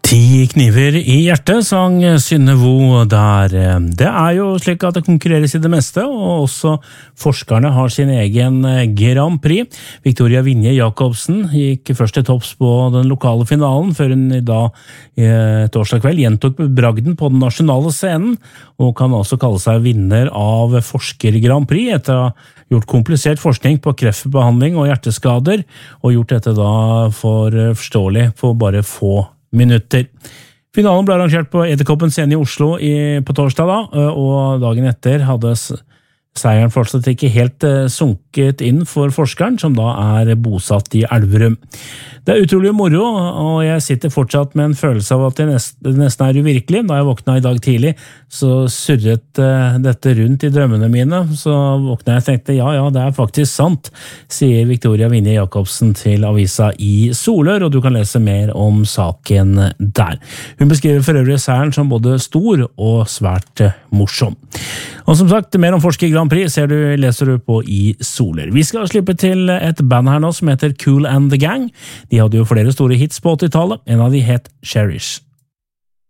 10 kniver i hjertet, sang Synne Vo der. Det jo slik at det konkurreres i det meste, og også forskerne har sin egen Grand Prix. Victoria Vinje Jacobsen gikk først til topps på den lokale finalen, før hun i dag torsdag kveld gjentok bragden på den nasjonale scenen, og kan også kalle seg vinner av Forsker Grand Prix, etter å ha gjort komplisert forskning på kreftbehandling og hjerteskader, og gjort dette da for forståelig på bare få minutter. Finalen ble arrangert på Edderkoppen scene i Oslo på torsdag da, og dagen etter hadde seieren fortsatt ikke helt sunket inn for forskeren, som da bosatt i Elverum. Det utrolig moro, og jeg sitter fortsatt med en følelse av at det nesten uvirkelig. Da jeg våkna i dag tidlig, så surret dette rundt i drømmene mine, så våkna jeg og tenkte, ja, det faktisk sant, sier Victoria Vinje Jacobsen til avisa i Solør, og du kan lese mer om saken der. Hun beskriver for øvrig seieren som både stor og svært morsom. Og som sagt, mer om Forsker Grand Prix leser du på i Solør. Vi skal slippe til et band her nå som heter Kool and the Gang. De hadde jo flere store hits på 80-tallet, en av de het Cherish.